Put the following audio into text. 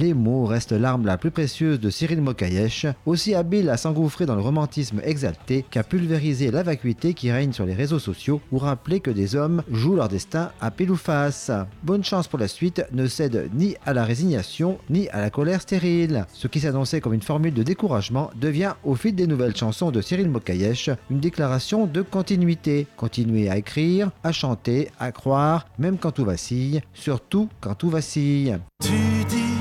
les mots restent l'arme la plus précieuse de Cyril Mokayesh, aussi habile à s'engouffrer dans le romantisme exalté qu'à pulvériser la vacuité qui règne sur les réseaux sociaux ou rappeler que des hommes jouent leur destin à pile ou face. Bonne chance pour la suite ne cède ni à la résignation ni à la colère stérile. Ce qui s'annonçait comme une formule de découragement devient au fil des nouvelles chansons de Cyril Mokayesh une déclaration de continuité. Continuer à écrire, à chanter, à croire, même quand tout vacille, surtout quand tout vacille. Tu dis